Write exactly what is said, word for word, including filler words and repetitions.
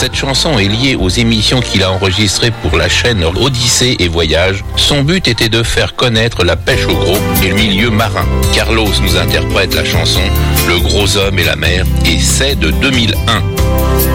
Cette chanson est liée aux émissions qu'il a enregistrées pour la chaîne Odyssée et Voyage. Son but était de faire connaître la pêche au gros et le milieu marin. Carlos nous interprète la chanson Le gros homme et la mer et c'est de deux mille un.